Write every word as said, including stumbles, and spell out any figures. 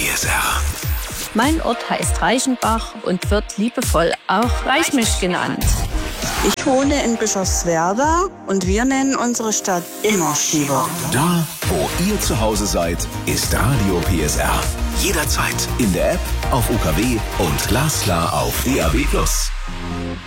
P S R. Mein Ort heißt Reichenbach und wird liebevoll auch Reichmisch genannt. Ich wohne in Bischofswerda und wir nennen unsere Stadt immer Schieber. Da, wo ihr zu Hause seid, ist Radio P S R. Jederzeit in der App, auf U K W und glasklar auf D A B plus.